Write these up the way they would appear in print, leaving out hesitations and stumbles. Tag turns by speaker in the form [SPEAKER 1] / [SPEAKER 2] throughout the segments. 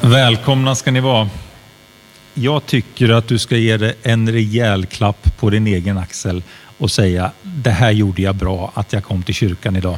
[SPEAKER 1] Välkomna ska ni vara. Jag tycker att du ska ge dig en rejäl klapp på din egen axel och säga: det här gjorde jag bra att jag kom till kyrkan idag.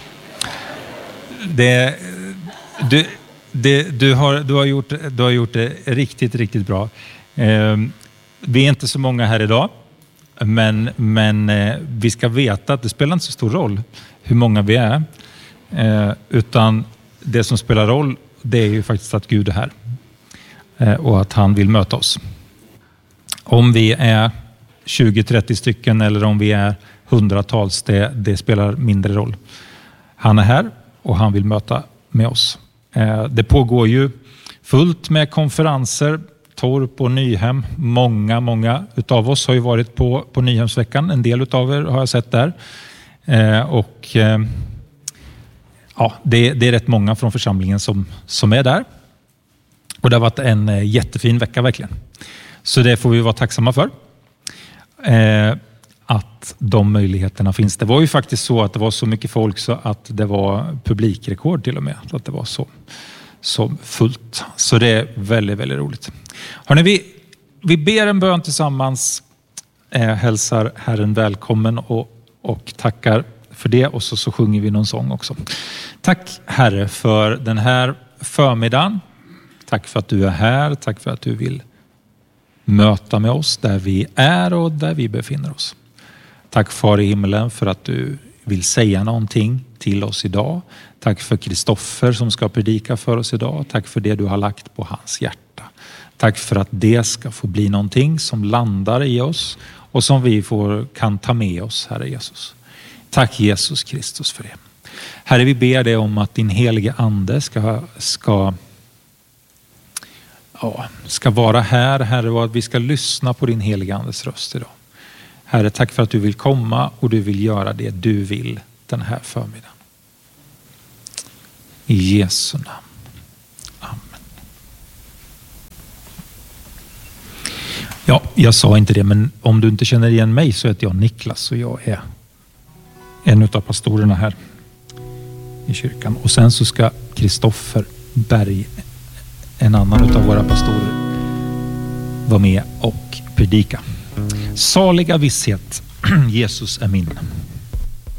[SPEAKER 1] Du har gjort det riktigt bra. Vi är inte så många här idag, men vi ska veta att det spelar inte så stor roll hur många vi är, utan det som spelar roll, det är ju faktiskt att Gud är här och att han vill möta oss. Om vi är 20-30 stycken eller om vi är hundratals, det spelar mindre roll. Han är här och han vill möta med oss. Det pågår ju fullt med konferenser, Torp och Nyhem. Många utav oss har ju varit på Nyhemsveckan. En del utav er har jag sett där. Det är rätt många från församlingen som är där. Och det har varit en jättefin vecka verkligen. Så det får vi vara tacksamma för. Att de möjligheterna finns. Det var ju faktiskt så att det var så mycket folk så att det var publikrekord till och med. Att det var så fullt. Så det är väldigt roligt. Hörrni, vi ber en bön tillsammans. Hälsar Herren välkommen och tackar för det. Och så sjunger vi någon sång också. Tack Herre för den här förmiddagen. Tack för att du är här. Tack för att du vill möta med oss där vi är och där vi befinner oss. Tack Far i himlen för att du vill säga någonting till oss idag. Tack för Kristoffer som ska predika för oss idag. Tack för det du har lagt på hans hjärta. Tack för att det ska få bli någonting som landar i oss och som vi kan ta med oss, Herre Jesus. Tack Jesus Kristus för det. Herre, vi ber dig om att din helige ande ska vara här, Herre, och att vi ska lyssna på din helige andes röst idag. Herre, tack för att du vill komma och du vill göra det du vill den här förmiddagen. I Jesu namn. Amen. Ja, jag sa inte det, men om du inte känner igen mig så heter jag Niklas och jag är en av pastorerna här i kyrkan. Och sen så ska Kristoffer Berg, en annan av våra pastorer, vara med och predika. Saliga visshet, Jesus är min.